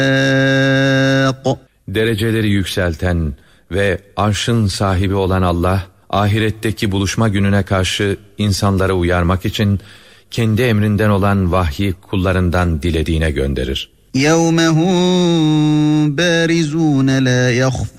Dereceleri yükselten ve arşın sahibi olan Allah, ahiretteki buluşma gününe karşı insanları uyarmak için kendi emrinden olan vahyi kullarından dilediğine gönderir. يَوْمَ هُمْ بَارِزُونَ لَا يَخْفَى